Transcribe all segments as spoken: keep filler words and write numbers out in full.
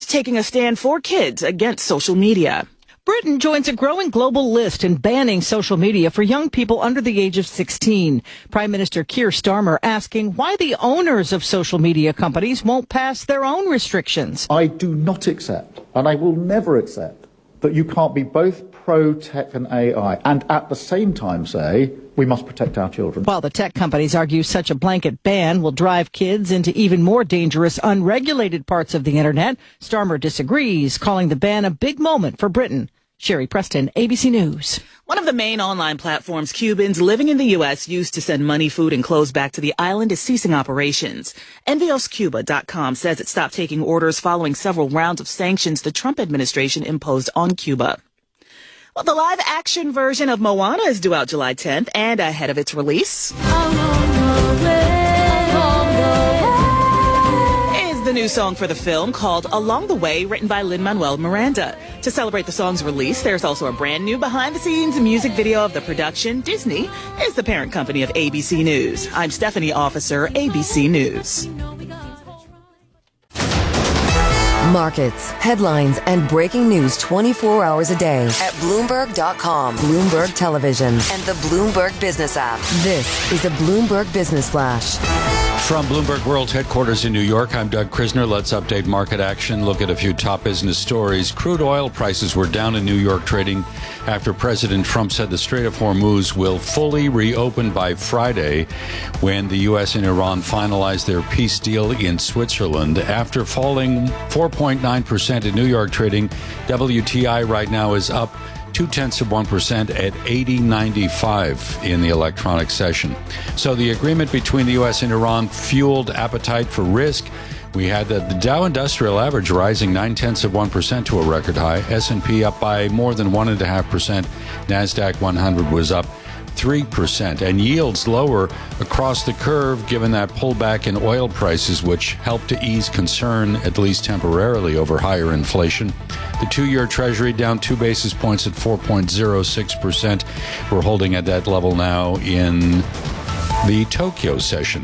taking a stand for kids against social media. Britain joins a growing global list in banning social media for young people under the age of sixteen. Prime Minister Keir Starmer asking why the owners of social media companies won't pass their own restrictions. I do not accept, and I will never accept, that you can't be both pro-tech and A I and at the same time say we must protect our children. While the tech companies argue such a blanket ban will drive kids into even more dangerous, unregulated parts of the internet, Starmer disagrees, calling the ban a big moment for Britain. Sherry Preston, A B C News. One of the main online platforms Cubans living in the U S used to send money, food, and clothes back to the island is ceasing operations. Envios Cuba dot com says it stopped taking orders following several rounds of sanctions the Trump administration imposed on Cuba. Well, the live-action version of Moana is due out July tenth, and ahead of its release the new song for the film called Along the Way, written by Lin-Manuel Miranda. To celebrate the song's release, there's also a brand new behind-the-scenes music video of the production. Disney is the parent company of A B C News. I'm Stephanie Officer, A B C News. Markets, headlines, and breaking news twenty-four hours a day at Bloomberg dot com, Bloomberg Television, and the Bloomberg Business app. This is a Bloomberg Business Flash. From Bloomberg World Headquarters in New York, I'm Doug Krisner. Let's update market action, look at a few top business stories. Crude oil prices were down in New York trading after President Trump said the Strait of Hormuz will fully reopen by Friday when the U S and Iran finalize their peace deal in Switzerland. After falling four point nine percent in New York trading, W T I right now is up two-tenths of one percent at eighty ninety-five in the electronic session. So the agreement between the U S and Iran fueled appetite for risk. We had the, the Dow Industrial Average rising nine-tenths of one percent to a record high. S and P up by more than one point five percent. NASDAQ one hundred was up three percent. And yields lower across the curve given that pullback in oil prices, which helped to ease concern, at least temporarily, over higher inflation. The two-year Treasury down two basis points at four point oh six percent. We're holding at that level now in the Tokyo session.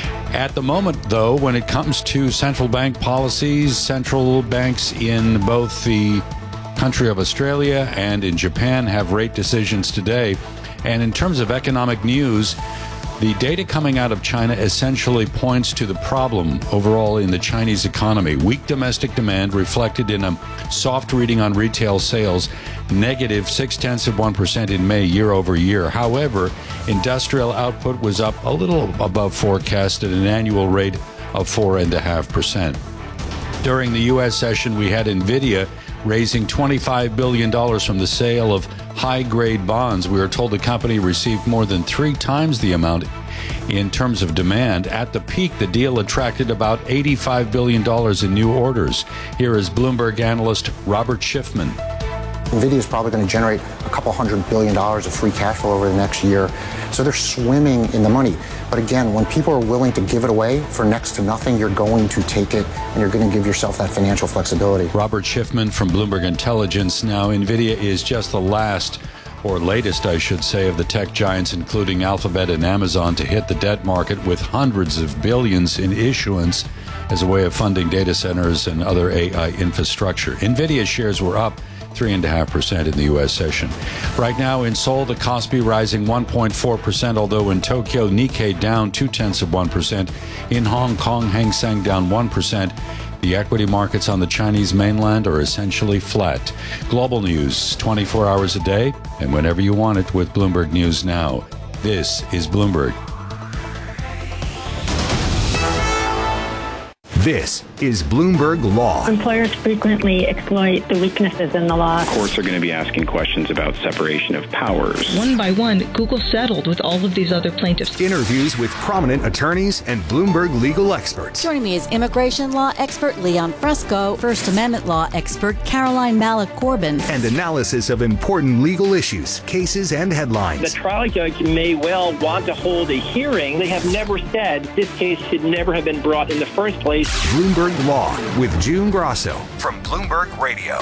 At the moment, though, when it comes to central bank policies, central banks in both the country of Australia and in Japan have rate decisions today. And in terms of economic news, the data coming out of China essentially points to the problem overall in the Chinese economy. Weak domestic demand reflected in a soft reading on retail sales, negative six-tenths of one percent in May year over year. However, industrial output was up a little above forecast at an annual rate of four point five percent. During the U S session, we had NVIDIA raising twenty-five billion dollars from the sale of high-grade bonds. We were told the company received more than three times the amount in terms of demand. At the peak, the deal attracted about eighty-five billion dollars in new orders. Here is Bloomberg analyst Robert Schiffman. NVIDIA is probably going to generate a couple hundred billion dollars of free cash flow over the next year. So they're swimming in the money. But again, when people are willing to give it away for next to nothing, you're going to take it and you're going to give yourself that financial flexibility. Robert Schiffman from Bloomberg Intelligence. Now, NVIDIA is just the last, or latest, I should say, of the tech giants, including Alphabet and Amazon, to hit the debt market with hundreds of billions in issuance as a way of funding data centers and other A I infrastructure. NVIDIA shares were up three point five percent in the U S session. Right now in Seoul, the Kospi rising one point four percent, although in Tokyo, Nikkei down two-tenths of one percent. In Hong Kong, Hang Seng down one percent. The equity markets on the Chinese mainland are essentially flat. Global news, twenty-four hours a day, and whenever you want it with Bloomberg News Now. This is Bloomberg. This is Bloomberg Law. Employers frequently exploit the weaknesses in the law. Courts are going to be asking questions about separation of powers. One by one, Google settled with all of these other plaintiffs. Interviews with prominent attorneys and Bloomberg legal experts. Joining me is immigration law expert Leon Fresco, First Amendment law expert Caroline Malik-Corbin, and analysis of important legal issues, cases, and headlines. The trial judge may well want to hold a hearing. They have never said this case should never have been brought in the first place. Bloomberg Law with June Grosso from Bloomberg Radio.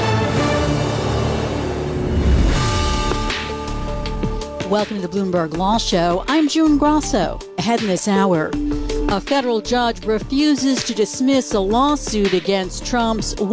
Welcome to the Bloomberg Law Show. I'm June Grosso. Ahead in this hour, a federal judge refuses to dismiss a lawsuit against Trump's